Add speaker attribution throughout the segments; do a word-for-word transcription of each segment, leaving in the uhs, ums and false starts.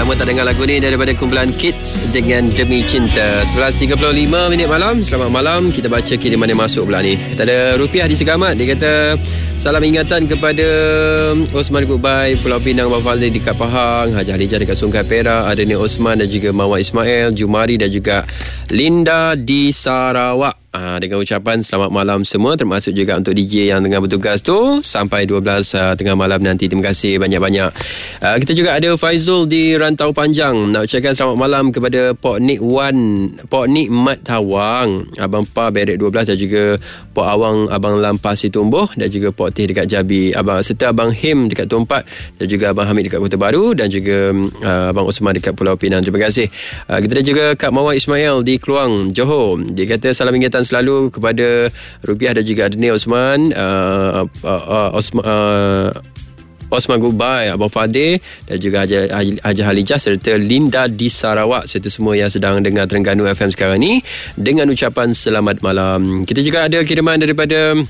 Speaker 1: lama tak dengar lagu ni daripada kumpulan Kids dengan Demi Cinta. sebelas tiga puluh lima minit malam. Selamat malam. Kita baca kiriman yang masuk pula ni. Kita ada Rupiah di Segamat. Dia kata salam ingatan kepada Osman Goodbye, Pulau Pinang, Bafaldi dekat Pahang, Haji Halijah dekat Sungai Perak, Adeni Osman dan juga Mawar Ismail, Jumari dan juga Linda di Sarawak. Ha, dengan ucapan selamat malam semua, termasuk juga untuk D J yang tengah bertugas tu sampai dua belas uh, tengah malam nanti. Terima kasih banyak-banyak. Uh, kita juga ada Faizul di Rantau Panjang. Nak ucapkan selamat malam kepada Pok Nik Wan, Pok Nik Mat Tawang, Abang Pa Berek dua belas dan juga Pok Awang Abang Lampas Tumbuh dan juga Pok Teh dekat Jabi, Abang serta Abang Him dekat Tumpat dan juga Abang Hamid dekat Kota Baru dan juga uh, Abang Osman dekat Pulau Pinang. Terima kasih. Uh, kita ada juga Kak Mawar Ismail di Keluang, Johor. Dia kata salam ingatan selalu kepada Rupiah dan juga Adni Osman, uh, uh, uh, Osman uh, Osman Goodbye, Abang Fadil dan juga Haji, Haji, Haji Halijah serta Linda di Sarawak, serta semua yang sedang dengar Terengganu F M sekarang ni, dengan ucapan selamat malam. Kita juga ada kiriman daripada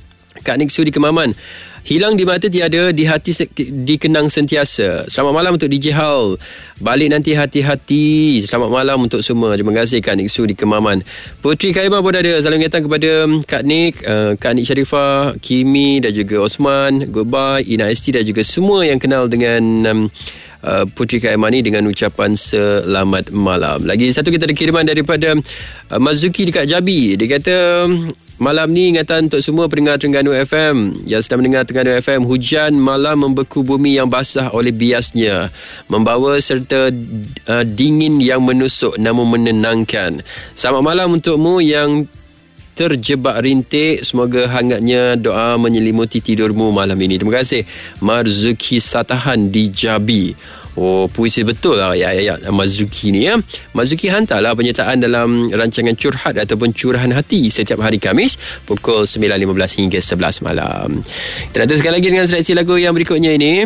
Speaker 1: Kak Niksu di Kemaman. Hilang di mata tiada, di hati dikenang sentiasa. Selamat malam untuk D J Hal. Balik nanti hati-hati. Selamat malam untuk semua. Terima kasih Kak Niksu di Kemaman. Putri Kaimah pun ada salam ingatan kepada Kak Nik, uh, Kak Nik Sharifah, Kimi dan juga Osman Goodbye, Ina Esti dan juga semua yang kenal dengan um, uh, Putri Kaimah ni dengan ucapan selamat malam. Lagi satu kita ada kiriman daripada uh, Mazuki dekat Jabi. Dia kata malam ni ingatan untuk semua pendengar Terengganu F M yang sedang mendengar Terengganu F M. Hujan malam membeku bumi yang basah oleh biasnya, membawa serta uh, dingin yang menusuk namun menenangkan. Selamat malam untukmu yang terjebak rintik. Semoga hangatnya doa menyelimuti tidurmu malam ini. Terima kasih Marzuki Satahan di Jabi. Oh, puisi betul lah ayat-ayat Mazuki ni ya. Mazuki hantarlah penyertaan dalam rancangan Curhat ataupun Curahan Hati setiap hari Khamis pukul sembilan lima belas hingga sebelas malam. Kita nak teruskan lagi dengan seleksi lagu yang berikutnya ini.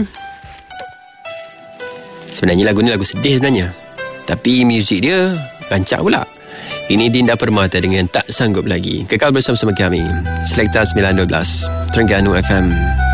Speaker 1: Sebenarnya lagu ni lagu sedih sebenarnya, tapi muzik dia rancak pula. Ini Dinda Permata dengan Tak Sanggup Lagi. Kekal bersama-sama kami Selekta sembilan dua belas Terengganu F M.